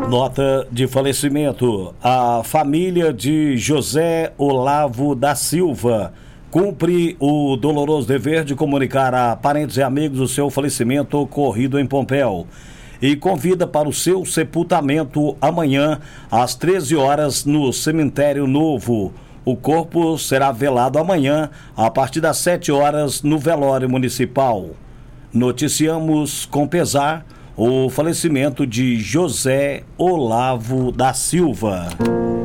Nota de falecimento. A família de José Olavo da Silva cumpre o doloroso dever de comunicar a parentes e amigos o seu falecimento ocorrido em Pompéu e convida para o seu sepultamento amanhã às 13 horas no Cemitério Novo. O corpo será velado amanhã a partir das 7 horas no velório municipal. Noticiamos com pesar o falecimento de José Olavo da Silva.